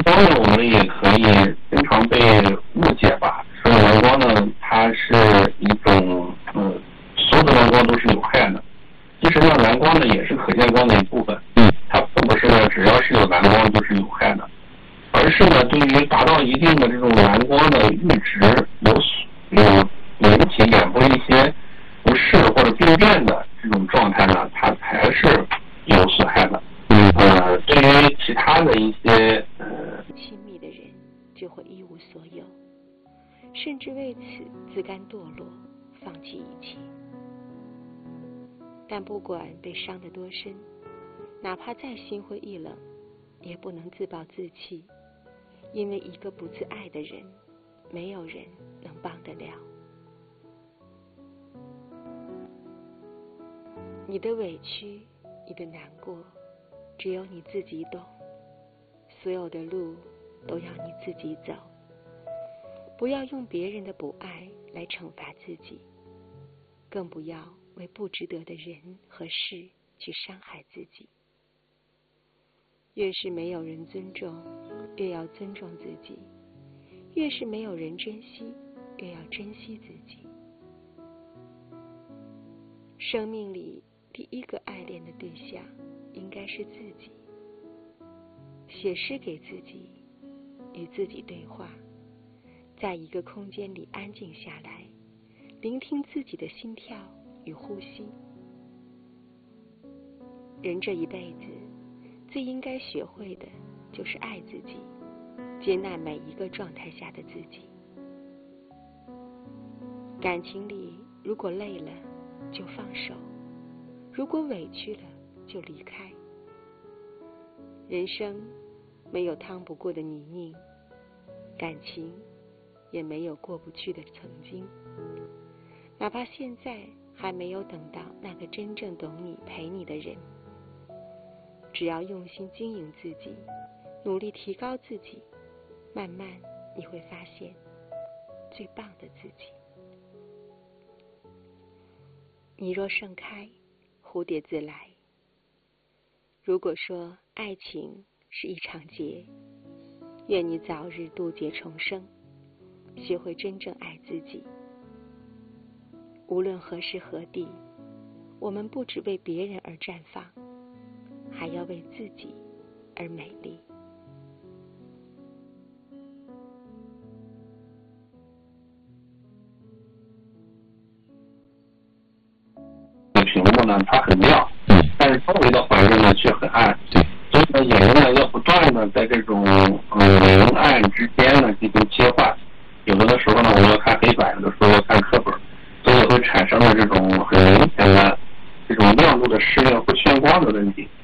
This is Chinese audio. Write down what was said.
光呢，我们也可以经常被误解吧，说蓝光呢，它是一种所有的蓝光都是有害的。其实呢，蓝光呢也是可见光的一部分，它并不是呢只要是有蓝光就是有害的，而是呢对于达到一定的这种蓝光的阈值有引起眼部一些不适或者病变的这种状态呢，它才是有损害的。对于其他的一些亲密的人就会一无所有，甚至为此自甘堕落，放弃一切。但不管被伤得多深，哪怕再心灰意冷，也不能自暴自弃，因为一个不自爱的人，没有人能帮得了。你的委屈，你的难过，只有你自己懂。所有的路都要你自己走，不要用别人的不爱来惩罚自己，更不要为不值得的人和事去伤害自己。越是没有人尊重，越要尊重自己；越是没有人珍惜，越要珍惜自己。生命里第一个爱恋的对象应该是自己。写诗给自己，与自己对话，在一个空间里安静下来，聆听自己的心跳与呼吸。人这一辈子最应该学会的就是爱自己，接纳每一个状态下的自己。感情里如果累了就放手，如果委屈了就离开。人生没有趟不过的泥泞，感情也没有过不去的曾经。哪怕现在还没有等到那个真正懂你陪你的人，只要用心经营自己，努力提高自己，慢慢你会发现最棒的自己。你若盛开，蝴蝶自来。如果说爱情是一场劫，愿你早日渡劫重生，学会真正爱自己。无论何时何地，我们不只为别人而绽放，还要为自己而美丽。 屏幕呢，它很亮，但是周围的环境呢却很暗。所以呢，眼睛呢要不断的在这种明暗之间呢进行切换。有的时候呢，我们要看黑板，有的时候要看课本，所以会产生了这种很明显的这种亮度的适应或眩光的问题。